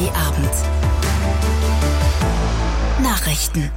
Abend. Nachrichten.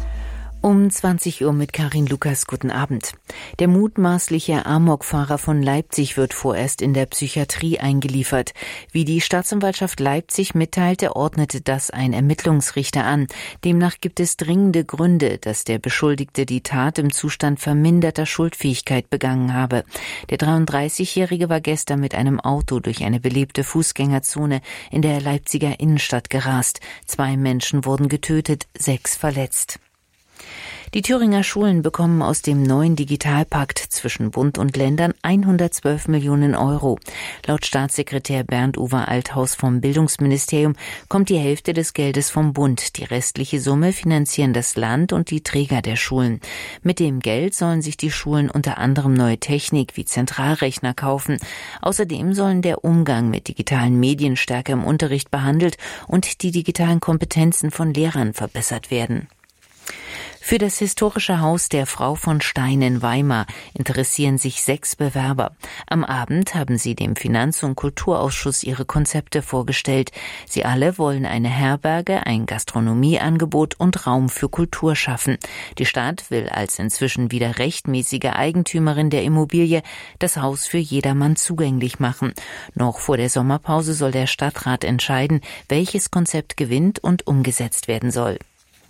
Um 20 Uhr mit Karin Lukas. Guten Abend. Der mutmaßliche Amokfahrer von Leipzig wird vorerst in der Psychiatrie eingeliefert. Wie die Staatsanwaltschaft Leipzig mitteilte, ordnete das ein Ermittlungsrichter an. Demnach gibt es dringende Gründe, dass der Beschuldigte die Tat im Zustand verminderter Schuldfähigkeit begangen habe. Der 33-Jährige war gestern mit einem Auto durch eine belebte Fußgängerzone in der Leipziger Innenstadt gerast. 2 Menschen wurden getötet, 6 verletzt. Die Thüringer Schulen bekommen aus dem neuen Digitalpakt zwischen Bund und Ländern 112 Millionen Euro. Laut Staatssekretär Bernd-Uwe Althaus vom Bildungsministerium kommt die Hälfte des Geldes vom Bund. Die restliche Summe finanzieren das Land und die Träger der Schulen. Mit dem Geld sollen sich die Schulen unter anderem neue Technik wie Zentralrechner kaufen. Außerdem sollen der Umgang mit digitalen Medien stärker im Unterricht behandelt und die digitalen Kompetenzen von Lehrern verbessert werden. Für das historische Haus der Frau von Stein in Weimar interessieren sich 6 Bewerber. Am Abend haben sie dem Finanz- und Kulturausschuss ihre Konzepte vorgestellt. Sie alle wollen eine Herberge, ein Gastronomieangebot und Raum für Kultur schaffen. Die Stadt will als inzwischen wieder rechtmäßige Eigentümerin der Immobilie das Haus für jedermann zugänglich machen. Noch vor der Sommerpause soll der Stadtrat entscheiden, welches Konzept gewinnt und umgesetzt werden soll.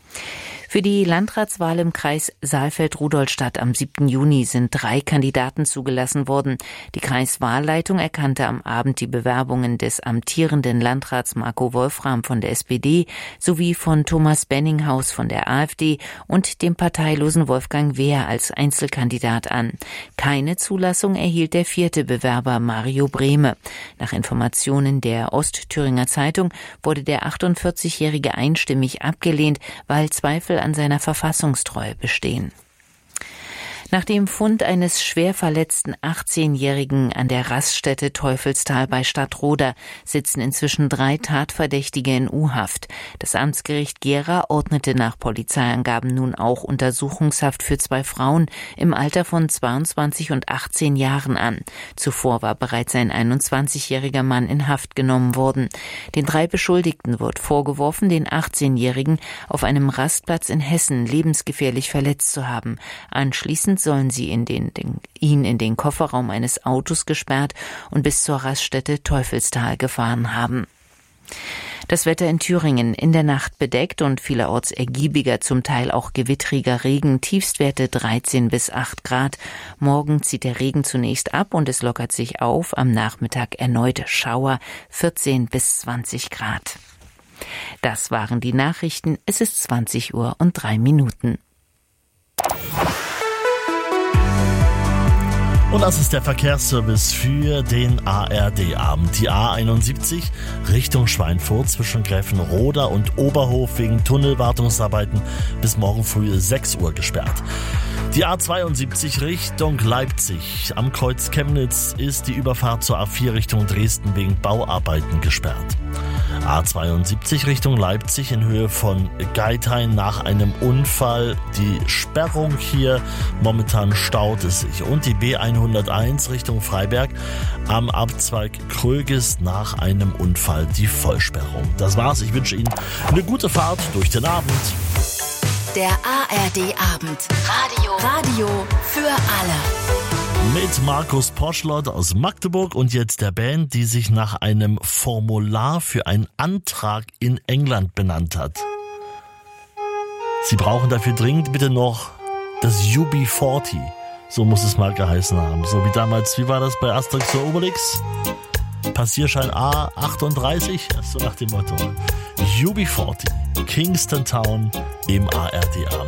Für die Landratswahl im Kreis Saalfeld-Rudolstadt am 7. Juni sind 3 Kandidaten zugelassen worden. Die Kreiswahlleitung erkannte am Abend die Bewerbungen des amtierenden Landrats Marco Wolfram von der SPD sowie von Thomas Benninghaus von der AfD und dem parteilosen Wolfgang Wehr als Einzelkandidat an. Keine Zulassung erhielt der 4. Bewerber Mario Brehme. Nach Informationen der Ostthüringer Zeitung wurde der 48-Jährige einstimmig abgelehnt, weil Zweifel an seiner Verfassungstreue bestehen. Nach dem Fund eines schwer verletzten 18-Jährigen an der Raststätte Teufelstal bei Stadtroda sitzen inzwischen 3 Tatverdächtige in U-Haft. Das Amtsgericht Gera ordnete nach Polizeiangaben nun auch Untersuchungshaft für 2 Frauen im Alter von 22 und 18 Jahren an. Zuvor war bereits ein 21-jähriger Mann in Haft genommen worden. Den 3 Beschuldigten wird vorgeworfen, den 18-Jährigen auf einem Rastplatz in Hessen lebensgefährlich verletzt zu haben. Anschließend sollen sie ihn in den Kofferraum eines Autos gesperrt und bis zur Raststätte Teufelstal gefahren haben. Das Wetter in Thüringen: in der Nacht bedeckt und vielerorts ergiebiger, zum Teil auch gewittriger Regen, Tiefstwerte 13 bis 8 Grad. Morgen zieht der Regen zunächst ab und es lockert sich auf, am Nachmittag erneut Schauer, 14 bis 20 Grad. Das waren die Nachrichten. Es ist 20 Uhr und 3 Minuten. Und das ist der Verkehrsservice für den ARD-Abend. Die A71 Richtung Schweinfurt zwischen Gräfenroda und Oberhof wegen Tunnelwartungsarbeiten bis morgen früh 6 Uhr gesperrt. Die A72 Richtung Leipzig am Kreuz Chemnitz ist die Überfahrt zur A4 Richtung Dresden wegen Bauarbeiten gesperrt. A72 Richtung Leipzig in Höhe von Geithain nach einem Unfall. Die Sperrung hier, momentan staut es sich. Und die B101 Richtung Freiberg am Abzweig Krögis nach einem Unfall die Vollsperrung. Das war's. Ich wünsche Ihnen eine gute Fahrt durch den Abend. Der ARD-Abend. Radio für alle. Mit Markus Poschlott aus Magdeburg und jetzt der Band, die sich nach einem Formular für einen Antrag in England benannt hat. Sie brauchen dafür dringend bitte noch das UB40. So muss es mal geheißen haben. So wie damals, wie war das bei Asterix und Obelix? Passierschein A38, so nach dem Motto. UB40, Kingston Town im ARD-Abend.